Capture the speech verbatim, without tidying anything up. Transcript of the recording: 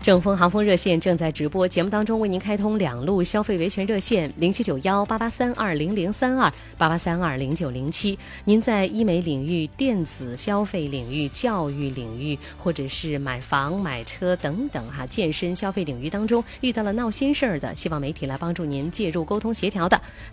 正丰航风热线正在直播，节目当中为您开通两路消费维权热线零七九幺八八三二零零三二八八三二零九零七。您在医美领域、电子消费领域、教育领域，或者是买房、买车等等哈，健身消费领域当中遇到了闹心事儿的，希望媒体来帮助您介入沟通协调的，